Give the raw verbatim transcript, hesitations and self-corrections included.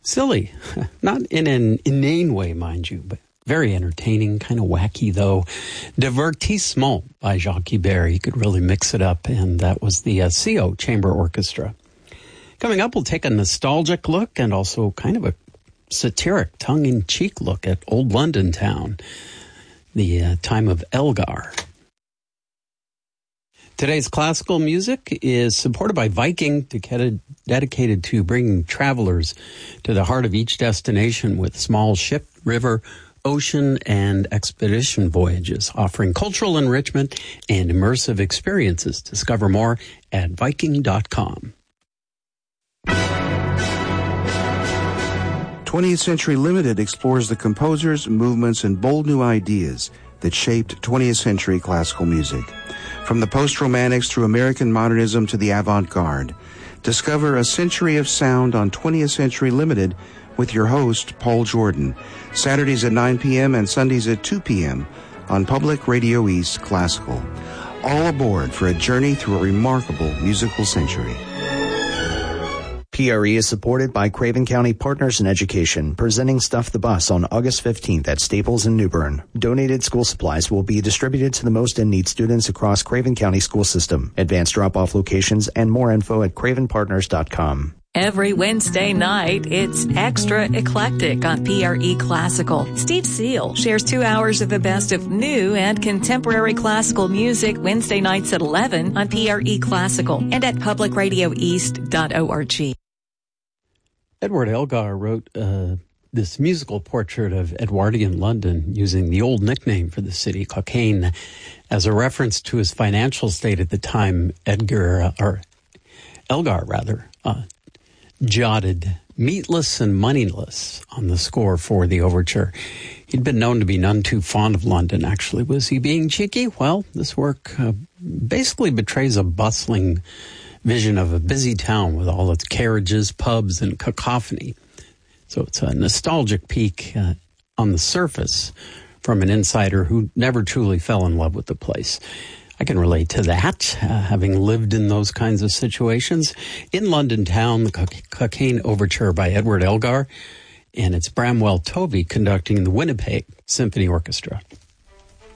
Silly, not in an inane way, mind you, but very entertaining, kind of wacky, though. Divertissement by Jacques Ibert. He could really mix it up, and that was the uh, C O Chamber Orchestra. Coming up, we'll take a nostalgic look and also kind of a satiric, tongue-in-cheek look at Old London Town, the uh, time of Elgar. Today's classical music is supported by Viking, dedicated to bringing travelers to the heart of each destination with small ship, river, ocean, and expedition voyages, offering cultural enrichment and immersive experiences. Discover more at Viking dot com. twentieth Century Limited explores the composers, movements, and bold new ideas that shaped twentieth century classical music. From the post-romantics through American modernism to the avant-garde, discover a century of sound on twentieth Century Limited with your host, Paul Jordan, Saturdays at nine p.m. and Sundays at two p.m. on Public Radio East Classical. All aboard for a journey through a remarkable musical century. P R E is supported by Craven County Partners in Education, presenting Stuff the Bus on August fifteenth at Staples in New Bern. Donated school supplies will be distributed to the most in-need students across Craven County school system. Advanced drop-off locations and more info at craven partners dot com. Every Wednesday night, it's Extra Eclectic on P R E Classical. Steve Seal shares two hours of the best of new and contemporary classical music Wednesday nights at eleven on P R E Classical and at public radio east dot org. Edward Elgar wrote uh, this musical portrait of Edwardian London using the old nickname for the city, Cockaigne, as a reference to his financial state at the time. Edgar, uh, or Elgar rather, uh, jotted meatless and moneyless on the score for the overture. He'd been known to be none too fond of London, actually. Was he being cheeky? Well, this work uh, basically betrays a bustling vision of a busy town with all its carriages, pubs, and cacophony. So it's a nostalgic peek uh, on the surface from an insider who never truly fell in love with the place. I can relate to that, uh, having lived in those kinds of situations. In London Town, the Cockaigne Overture by Edward Elgar, and it's Bramwell Tovey conducting the Winnipeg Symphony Orchestra.